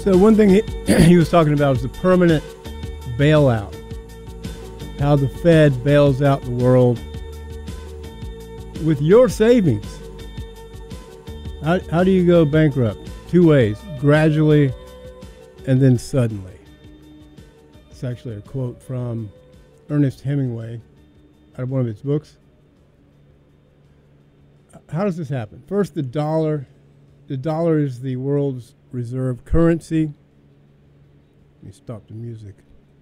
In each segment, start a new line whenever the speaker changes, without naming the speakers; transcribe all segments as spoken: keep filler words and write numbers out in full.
So one thing he, he was talking about is the permanent bailout, how the Fed bails out the world with your savings. How, how do you go bankrupt? Two ways, gradually and then suddenly. It's actually a quote from Ernest Hemingway out of one of his books. How does this happen? First, the dollar. The dollar is the world's reserve currency. Let me stop the music.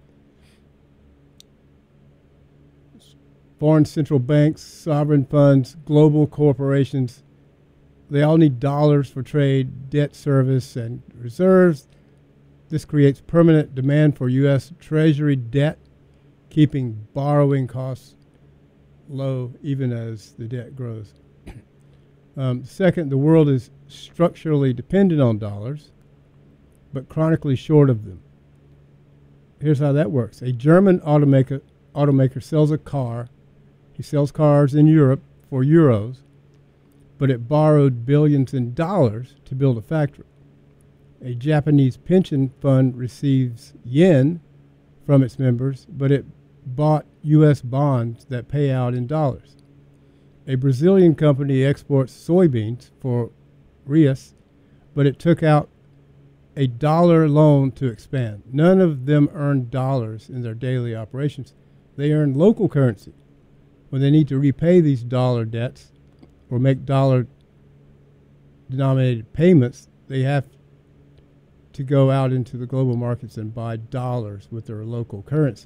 Foreign central banks, sovereign funds, global corporations, they all need dollars for trade, debt service, and reserves. This creates permanent demand for U S Treasury debt, keeping borrowing costs low even as the debt grows. Um, second, the world is structurally dependent on dollars, but chronically short of them. Here's how that works. A German automaker, automaker sells a car. He sells cars in Europe for euros, but it borrowed billions in dollars to build a factory. A Japanese pension fund receives yen from its members, but it bought U S bonds that pay out in dollars. A Brazilian company exports soybeans for reais, but it took out a dollar loan to expand. None of them earn dollars in their daily operations. They earn local currency. When they need to repay these dollar debts or make dollar-denominated payments, they have to go out into the global markets and buy dollars with their local currency.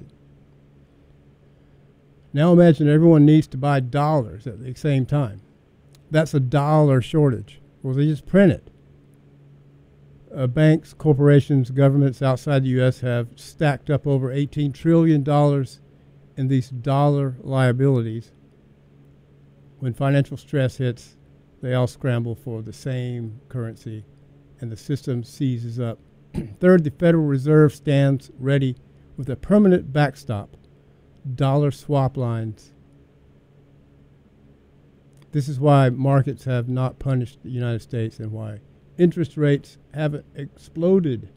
Now imagine everyone needs to buy dollars at the same time. That's a dollar shortage. Well, they just print it. Uh, banks, corporations, governments outside the U S have stacked up over eighteen trillion dollars in these dollar liabilities. When financial stress hits, they all scramble for the same currency, and the system seizes up. Third, the Federal Reserve stands ready with a permanent backstop, dollar swap lines. This is why markets have not punished the United States and why interest rates haven't exploded.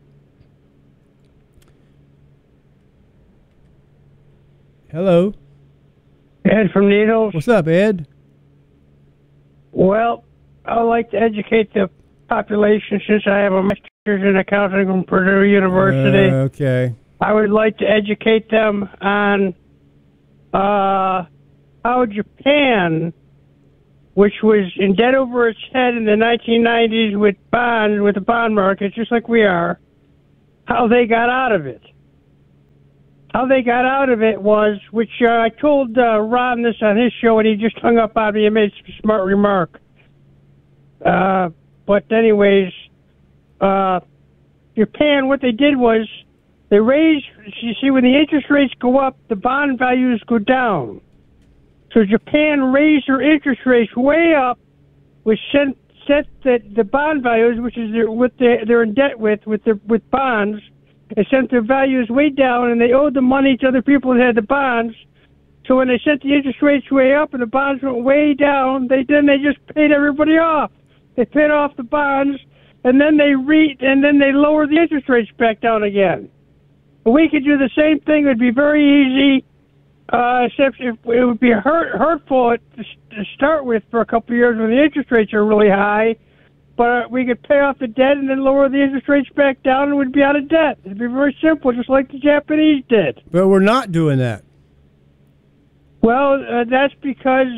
Hello.
Ed from Needles.
What's up, Ed?
Well, I would like to educate the population since I have a master's in accounting from Purdue University.
Uh, okay.
I would like to educate them on uh, how Japan, which was in debt over its head in the nineteen nineties with bonds, with the bond market, just like we are, how they got out of it. How they got out of it was, which uh, I told uh, Ron this on his show, and he just hung up on me and made some smart remark. Uh, but anyways, uh, Japan, what they did was they raised, you see, when the interest rates go up, the bond values go down. So Japan raised their interest rates way up, which sent, sent the, the bond values, which is their, what they, they're in debt with, with, their, with bonds, it sent their values way down, and they owed the money to other people that had the bonds. So when they sent the interest rates way up and the bonds went way down, they then they just paid everybody off. They paid off the bonds, and then they re and then they lowered the interest rates back down again. But we could do the same thing. It would be very easy, uh, except if it would be hurt, hurtful to, to start with for a couple of years when the interest rates are really high. But we could pay off the debt and then lower the interest rates back down, and we'd be out of debt. It'd be very simple, just like the Japanese did.
But we're not doing that.
Well, uh, that's because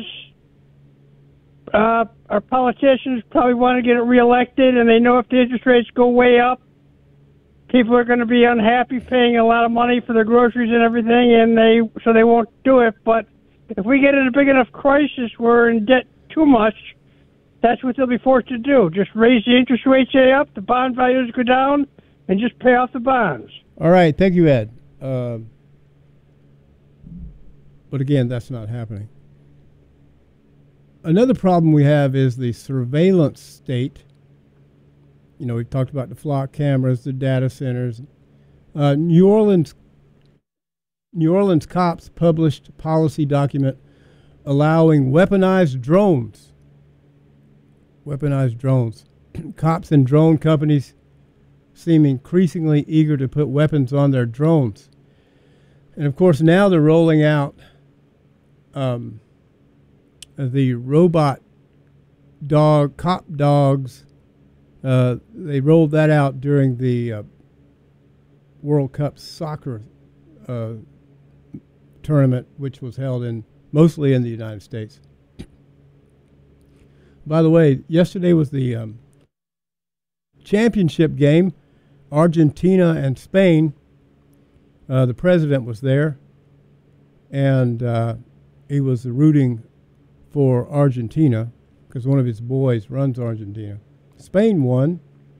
uh, our politicians probably want to get it reelected, and they know if the interest rates go way up, people are going to be unhappy paying a lot of money for their groceries and everything, and they so they won't do it. But if we get in a big enough crisis where we're in debt too much, that's what they'll be forced to do. Just raise the interest rates up, the bond values go down, and just pay off the bonds.
All right. Thank you, Ed. Uh, but again, that's not happening. Another problem we have is the surveillance state. You know, we've talked about the flock cameras, the data centers. Uh, New Orleans, New Orleans cops published a policy document allowing weaponized drones. Weaponized drones. Cops and drone companies seem increasingly eager to put weapons on their drones. And of course, now they're rolling out um, the robot dog, cop dogs. Uh, they rolled that out during the uh, World Cup soccer uh, tournament, which was held in mostly in the United States. By the way, yesterday was the um, championship game, Argentina and Spain. Uh, the president was there, and uh, he was rooting for Argentina because one of his boys runs Argentina. Spain won,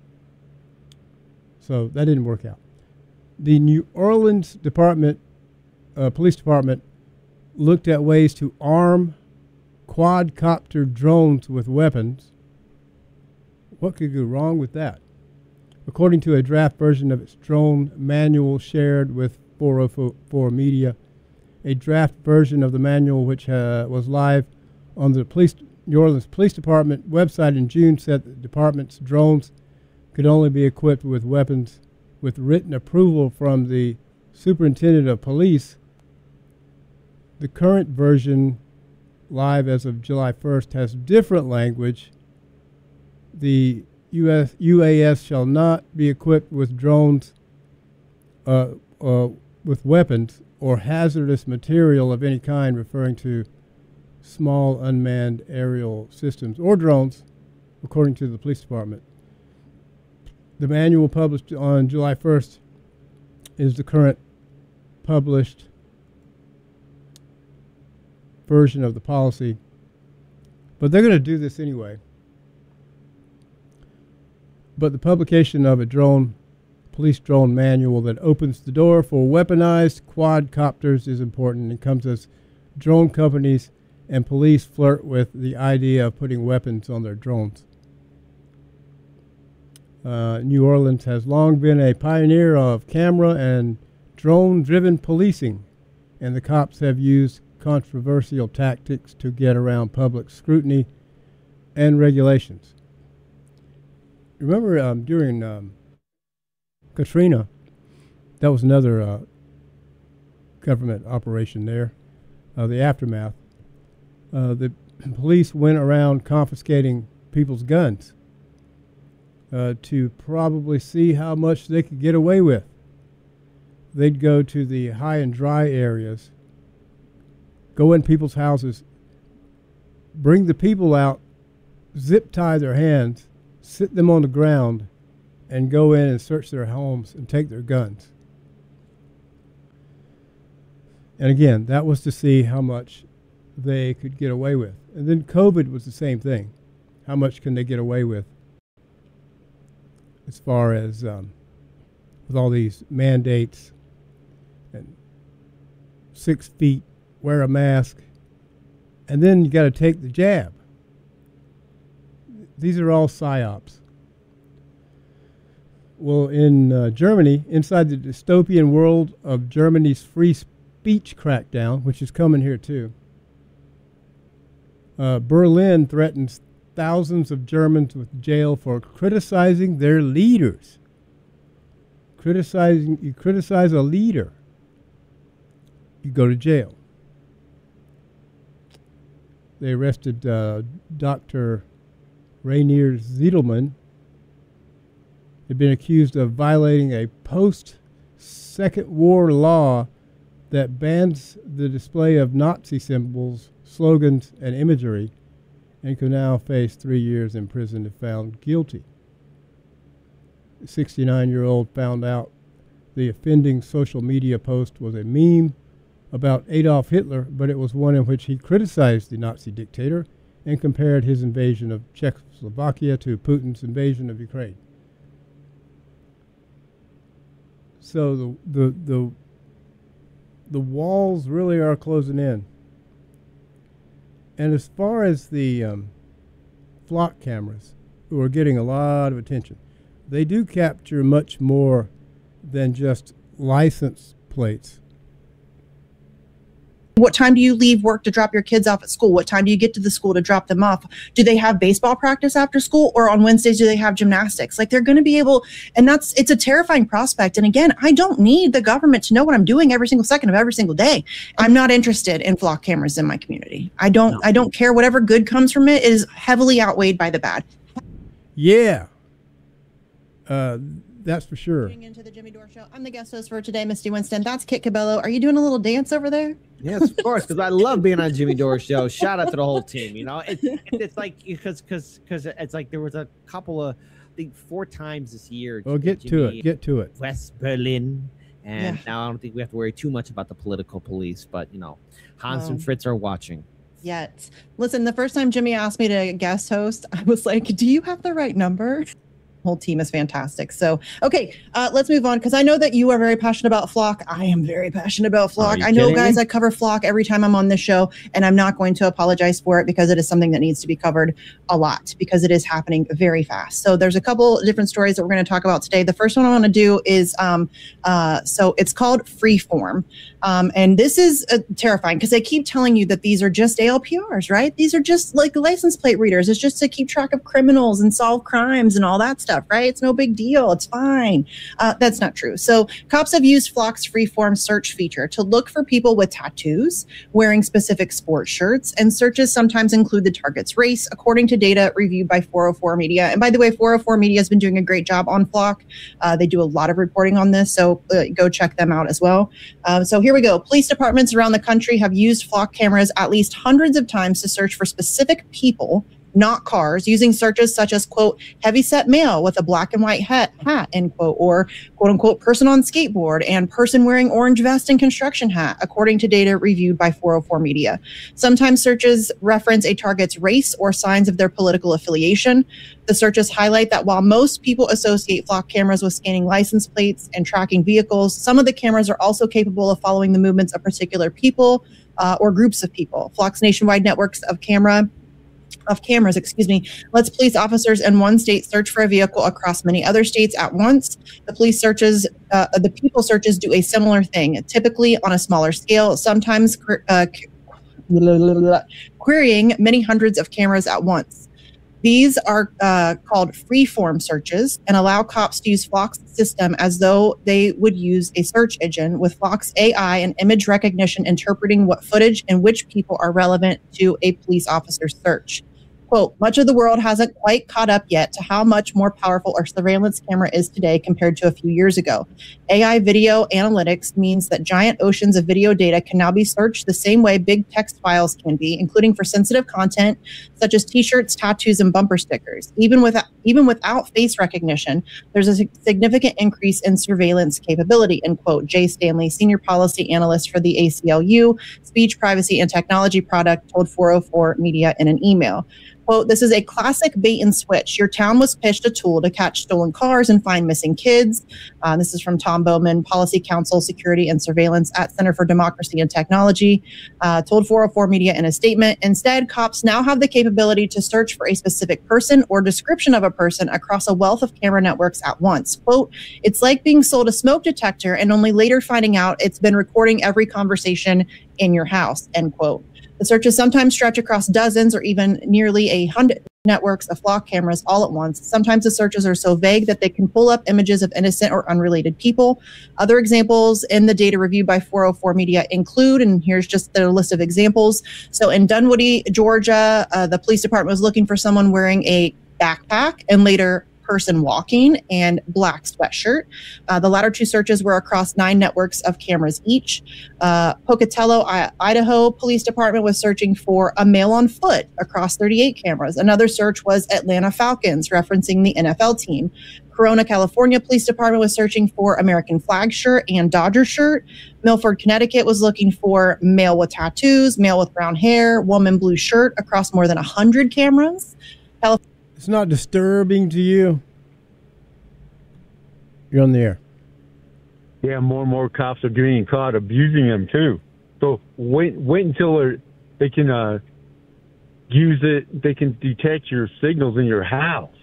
so that didn't work out. The New Orleans Department, uh, Police Department, looked at ways to arm quadcopter drones with weapons. What could go wrong with that? According to a draft version of its drone manual shared with four oh four Media, a draft version of the manual, which uh, was live on the police, New Orleans Police Department website in June, said the department's drones could only be equipped with weapons with written approval from the superintendent of police. The current version, live as of July first, has different language. The U S U A S shall not be equipped with drones uh, uh, with weapons or hazardous material of any kind, referring to small unmanned aerial systems or drones, according to the police department. The manual published on July first is the current published version of the policy, but they're going to do this anyway. But the publication of a drone, police drone manual that opens the door for weaponized quadcopters is important and comes as drone companies and police flirt with the idea of putting weapons on their drones. Uh, New Orleans has long been a pioneer of camera and drone-driven policing, and the cops have used controversial tactics to get around public scrutiny and regulations. Remember um, during um, Katrina, that was another uh, government operation there, uh, the aftermath. Uh, the police went around confiscating people's guns uh, to probably see how much they could get away with. They'd go to the high and dry areas, go in people's houses, bring the people out, zip tie their hands, sit them on the ground, and go in and search their homes and take their guns. And again, that was to see how much they could get away with. And then COVID was the same thing. How much can they get away with as far as um, with all these mandates and six feet, wear a mask, and then you got to take the jab. These are all psyops. Well, in uh, Germany, inside the dystopian world of Germany's free speech crackdown, which is coming here too, uh, Berlin threatens thousands of Germans with jail for criticizing their leaders. Criticizing, you criticize a leader, you go to jail. They arrested uh, Doctor Rainier Ziedelman. Had been accused of violating a post-Second War law that bans the display of Nazi symbols, slogans, and imagery, and could now face three years in prison if found guilty. The sixty-nine-year-old found out the offending social media post was a meme about Adolf Hitler, but it was one in which he criticized the Nazi dictator and compared his invasion of Czechoslovakia to Putin's invasion of Ukraine. So the the the the walls really are closing in. And as far as the um, flock cameras, who are getting a lot of attention, they do capture much more than just license plates.
What time do you leave work to drop your kids off at school? What time do you get to the school to drop them off? Do they have baseball practice after school, or on Wednesdays do they have gymnastics? Like, they're going to be able, and that's, it's a terrifying prospect. And again, I don't need the government to know what I'm doing every single second of every single day. I'm not interested in flock cameras in my community. I don't, no. I don't care. Whatever good comes from it is heavily outweighed by the bad.
Yeah. Uh, That's for sure.
Into the Jimmy Dore Show. I'm the guest host for today, Misty Winston. That's Kit Cabello. Are you doing a little dance over there?
Yes, of course, because I love being on Jimmy Dore Show. Shout out to the whole team. You know, it's it's like because because because it's like there was a couple of I think four times this year.
Well, get Jimmy, to it. Get to it.
West Berlin, and
yeah.
now I don't think we have to worry too much about the political police. But you know, Hans
oh.
and Fritz are watching.
Yet, listen. The first time Jimmy asked me to guest host, I was like, "Do you have the right number?" Whole team is fantastic. So, okay, uh, let's move on, because I know that you are very passionate about Flock. I am very passionate about Flock. I know, guys, me? I cover Flock every time I'm on this show, and I'm not going to apologize for it, because it is something that needs to be covered a lot, because it is happening very fast. So there's a couple different stories that we're going to talk about today. The first one I want to do is, um, uh, so it's called Freeform. Um, and this is uh, terrifying, because they keep telling you that these are just A L P Rs, right? These are just like license plate readers. It's just to keep track of criminals and solve crimes and all that stuff. Right? It's no big deal. It's fine. Uh, that's not true. So cops have used Flock's Freeform search feature to look for people with tattoos, wearing specific sports shirts, and searches sometimes include the target's race, according to data reviewed by four oh four Media. And by the way, four oh four Media has been doing a great job on Flock. Uh, they do a lot of reporting on this, so uh, go check them out as well. Uh, so here we go. Police departments around the country have used Flock cameras at least hundreds of times to search for specific people, not cars, using searches such as, quote, heavyset male with a black and white hat, hat, end quote, or, quote unquote, person on skateboard and person wearing orange vest and construction hat, according to data reviewed by four oh four Media. Sometimes searches reference a target's race or signs of their political affiliation. The searches highlight that while most people associate Flock cameras with scanning license plates and tracking vehicles, some of the cameras are also capable of following the movements of particular people uh, or groups of people. Flock's nationwide networks of camera of cameras, excuse me, lets police officers in one state search for a vehicle across many other states at once. The police searches, uh, the people searches do a similar thing, typically on a smaller scale, sometimes uh, querying many hundreds of cameras at once. These are uh, called freeform searches and allow cops to use Flock's system as though they would use a search engine, with Flock's A I and image recognition interpreting what footage and which people are relevant to a police officer's search. Quote, much of the world hasn't quite caught up yet to how much more powerful our surveillance camera is today compared to a few years ago. A I video analytics means that giant oceans of video data can now be searched the same way big text files can be, including for sensitive content such as t-shirts, tattoos, and bumper stickers. Even without, even without face recognition, there's a significant increase in surveillance capability, end quote. Jay Stanley, senior policy analyst for the A C L U Speech, Privacy, and Technology Product, told four oh four Media in an email. Quote, this is a classic bait and switch. Your town was pitched a tool to catch stolen cars and find missing kids. Uh, this is from Tom Bowman, Policy Counsel, Security and Surveillance at Center for Democracy and Technology, uh, told four oh four Media in a statement. Instead, cops now have the capability to search for a specific person or description of a person across a wealth of camera networks at once. Quote, it's like being sold a smoke detector and only later finding out it's been recording every conversation in your house, end quote. The searches sometimes stretch across dozens or even nearly a hundred networks of Flock cameras all at once. Sometimes the searches are so vague that they can pull up images of innocent or unrelated people. Other examples in the data reviewed by four oh four Media include, and here's just the list of examples. So in Dunwoody, Georgia, uh, the police department was looking for someone wearing a backpack and later person walking and black sweatshirt. Uh, the latter two searches were across nine networks of cameras each. Uh, Pocatello, I Idaho Police Department was searching for a male on foot across thirty-eight cameras. Another search was Atlanta Falcons, referencing the N F L team. Corona, California Police Department was searching for American flag shirt and Dodger shirt. Milford, Connecticut was looking for male with tattoos, male with brown hair, woman blue shirt across more than one hundred cameras. California
It's not disturbing to you? You're on the air.
Yeah, more and more cops are getting caught abusing them too. So wait, wait until they're, they can uh, use it. They can detect your signals in your house.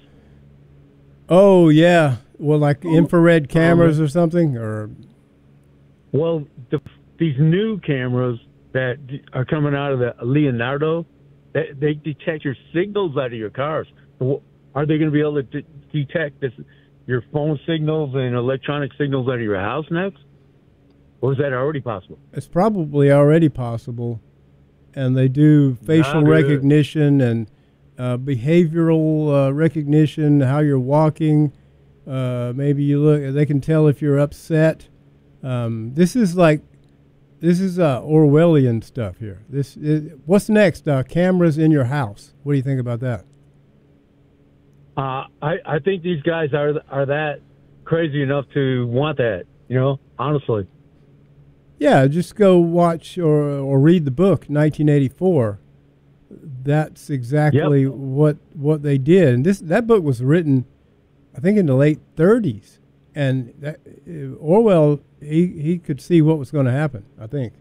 Oh yeah, well, like infrared cameras or something, or
well, the, these new cameras that d- are coming out of the Leonardo. They, they detect your signals out of your cars. So are they going to be able to d- detect this, your phone signals and electronic signals out of your house next? Or is that already possible?
It's probably already possible, and they do facial
Not good.
recognition and uh, behavioral uh, recognition, how you're walking. Uh, maybe you look. They can tell if you're upset. Um, this is like, this is uh, Orwellian stuff here. This is, what's next? Uh, cameras in your house. What do you think about that?
Uh, I, I think these guys are are that crazy enough to want that, you know, honestly.
Yeah, just go watch or or read the book nineteen eighty-four. That's exactly
Yep.
what what they did. And this that book was written, I think, in the late thirties. And that, uh, Orwell, he, he could see what was going to happen, I think.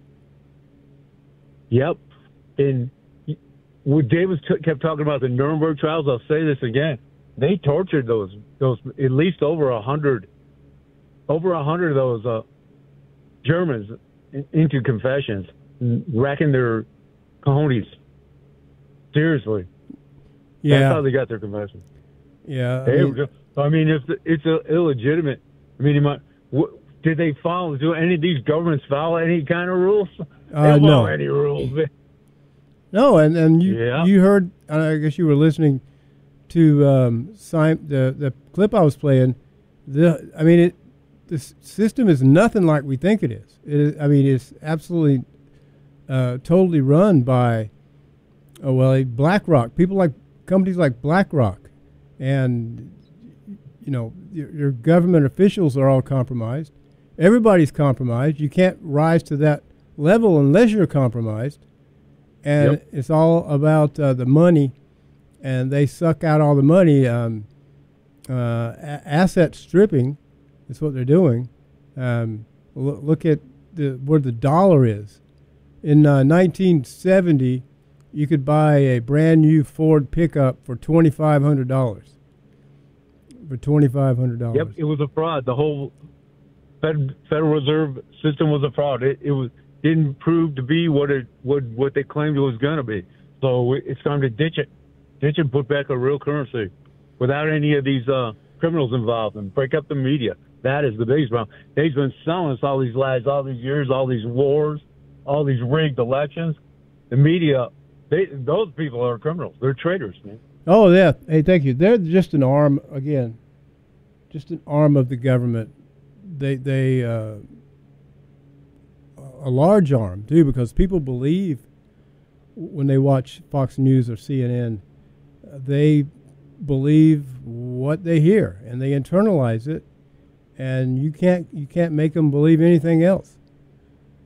Yep. And when Davis t- kept talking about the Nuremberg trials, I'll say this again. They tortured those those at least over a hundred over a hundred of those uh, Germans in, into confessions, racking their cojones. Seriously.
Yeah.
That's how they got their confessions.
Yeah. I
Hey,
mean,
I mean, if it's a illegitimate, I mean, you might, what, did they follow? Do any of these governments follow any kind of rules?
Uh,
they don't
no.
follow any rules.
no, and, and you
Yeah.
you heard, I guess you were listening to um, Sim- the, the clip I was playing. The I mean, it the s- system is nothing like we think it is. It is I mean, it's absolutely uh, totally run by, oh, well, BlackRock, people like, companies like BlackRock. And, you know, your, your government officials are all compromised. Everybody's compromised. You can't rise to that level unless you're compromised. And
Yep.
it's all about uh, the money, and they suck out all the money. Um, uh, a- asset stripping is what they're doing. Um, lo- look at the, where the dollar is. In uh, nineteen seventy, you could buy a brand new Ford pickup for twenty-five hundred dollars. For twenty-five hundred dollars.
Yep, it was a fraud. The whole Fed, Federal Reserve system was a fraud. It, it was didn't prove to be what it what what they claimed it was going to be. So it's time to ditch it, ditch it, and put back a real currency, without any of these uh, criminals involved, and break up the media. That is the biggest problem. They've been selling us all these lies, all these years, all these wars, all these rigged elections. The media, they those people are criminals. They're traitors, man.
Oh, yeah. Hey, thank you. They're just an arm, again, just an arm of the government. They, they, uh, a large arm, too, because people believe when they watch Fox News or C N N, uh, they believe what they hear and they internalize it, and you can't, you can't make them believe anything else.